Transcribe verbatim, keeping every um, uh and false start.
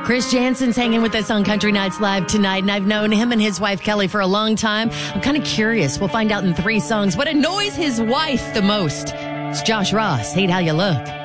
Chris Jansen's hanging with us on Country Nights Live tonight, and I've known him and his wife Kelly for a long time. I'm kind of curious. We'll find out in three songs what annoys his wife the most. It's Josh Ross. Hate How You Look.